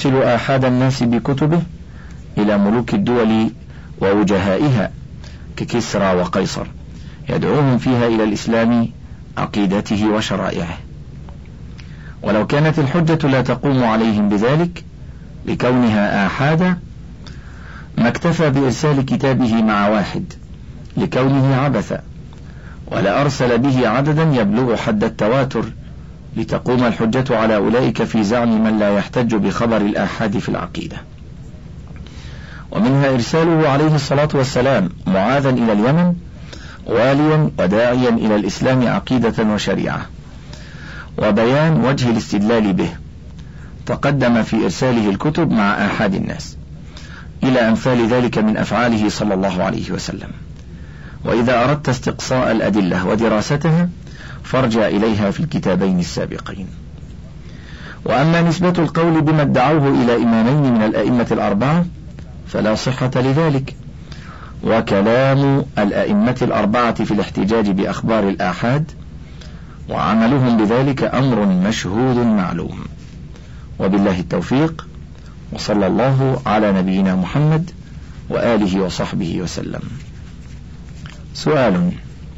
يرسل آحاد الناس بكتبه إلى ملوك الدول ووجهائها ككسرى وقيصر، يدعوهم فيها إلى الإسلام عقيدته وشرائعه. ولو كانت الحجة لا تقوم عليهم بذلك لكونها آحادا، ما اكتفى بإرسال كتابه مع واحد لكونه عبثا، ولا أرسل به عددا يبلغ حد التواتر لتقوم الحجة على أولئك في زعم من لا يحتج بخبر الآحاد في العقيدة. ومنها إرساله عليه الصلاة والسلام معاذا إلى اليمن واليا وداعيا إلى الإسلام عقيدة وشريعة، وبيان وجه الاستدلال به. تقدم في إرساله الكتب مع آحاد الناس إلى أمثال ذلك من أفعاله صلى الله عليه وسلم. وإذا أردت استقصاء الأدلة ودراستها فارجع إليها في الكتابين السابقين. وأما نسبة القول بما ادعوه إلى إمامين من الأئمة الأربعة فلا صحة لذلك، وكلام الأئمة الأربعة في الاحتجاج بأخبار الآحاد وعملهم بذلك أمر مشهود معلوم. وبالله التوفيق، وصلى الله على نبينا محمد وآله وصحبه وسلم. سؤال: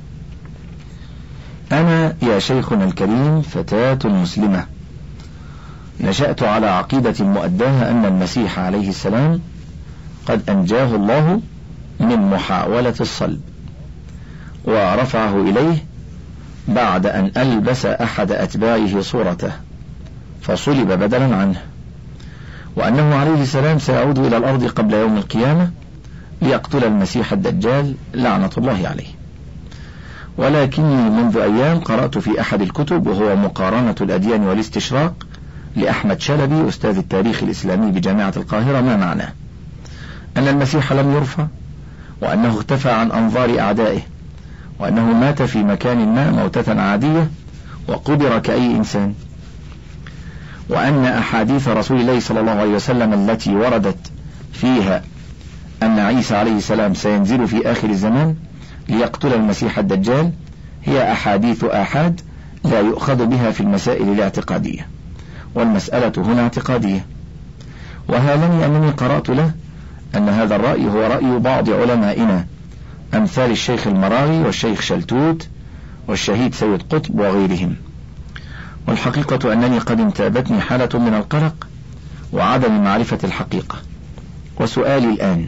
أنا يا شيخنا الكريم فتاة مسلمة، نشأت على عقيدة مؤداها أن المسيح عليه السلام قد أنجاه الله من محاولة الصلب ورفعه إليه بعد أن ألبس أحد أتباعه صورته فصلب بدلا عنه، وأنه عليه السلام سيعود إلى الأرض قبل يوم القيامة ليقتل المسيح الدجال لعنة الله عليه. ولكني منذ أيام قرأت في أحد الكتب وهو مقارنة الأديان والاستشراق لأحمد شلبي أستاذ التاريخ الإسلامي بجامعة القاهرة ما معناه أن المسيح لم يرفع، وأنه اختفى عن أنظار أعدائه، وأنه مات في مكان ما موتة عادية وقبر كأي إنسان، وأن أحاديث رسول الله صلى الله عليه وسلم التي وردت فيها أن عيسى عليه السلام سينزل في آخر الزمان ليقتل المسيح الدجال هي أحاديث آحاد لا يؤخذ بها في المسائل الاعتقادية، والمسألة هنا اعتقادية. وهالني أنني قرأت له أن هذا الرأي هو رأي بعض علمائنا أمثال الشيخ المراغي والشيخ شلتوت والشهيد سيد قطب وغيرهم. والحقيقة أنني قد انتابتني حالة من القلق وعدم معرفة الحقيقة. وسؤالي الآن: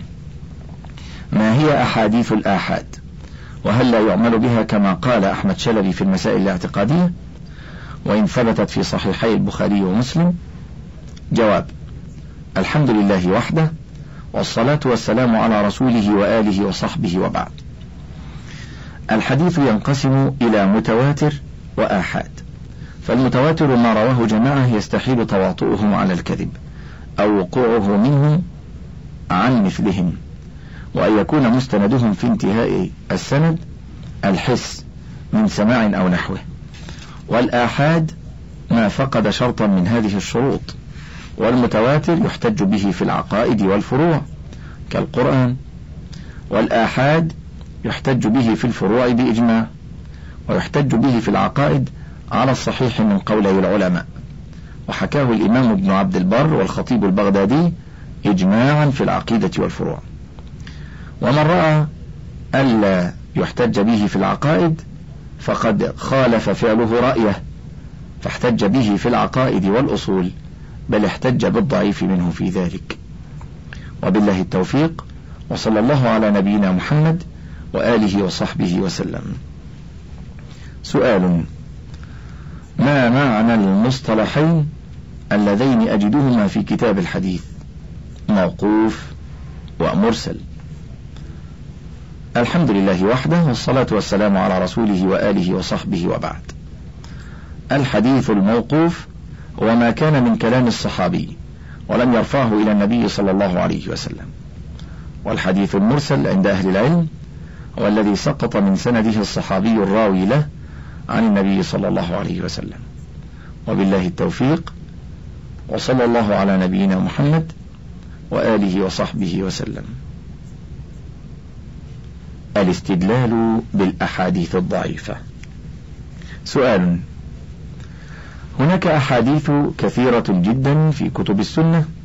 ما هي أحاديث الآحاد؟ وهل لا يعمل بها كما قال أحمد شلبي في المسائل الاعتقادية وإن ثبتت في صحيحي البخاري ومسلم؟ جواب: الحمد لله وحده، والصلاة والسلام على رسوله وآله وصحبه، وبعد. الحديث ينقسم إلى متواتر وآحاد. فالمتواتر ما رواه جماعة يستحيل تواطؤهم على الكذب أو وقوعه منهم عن مثلهم، وأن يكون مستندهم في انتهاء السند الحس من سماع أو نحوه. والآحاد ما فقد شرطا من هذه الشروط. والمتواتر يحتج به في العقائد والفروع كالقرآن، والآحاد يحتج به في الفروع بإجماع، ويحتج به في العقائد على الصحيح من قولي العلماء. وحكاه الإمام ابن عبد البر والخطيب البغدادي إجماعا في العقيدة والفروع. ومن رأى ألا يحتج به في العقائد فقد خالف فعله رأيه فاحتج به في العقائد والأصول، بل احتج بالضعيف منه في ذلك. وبالله التوفيق، وصلى الله على نبينا محمد وآله وصحبه وسلم. سؤال: ما معنى المصطلحين اللذين أجدهما في كتاب الحديث موقوف ومرسل؟ الحمد لله وحده، والصلاة والسلام على رسوله وآله وصحبه، وبعد. الحديث الموقوف هو ما كان من كلام الصحابي ولم يرفعه إلى النبي صلى الله عليه وسلم. والحديث المرسل عند أهل العلم هو الذي سقط من سنده الصحابي الراوي له عن النبي صلى الله عليه وسلم. وبالله التوفيق، وصلى الله على نبينا محمد وآله وصحبه وسلم. الاستدلال بالأحاديث الضعيفة. سؤال: هناك أحاديث كثيرة جدا في كتب السنة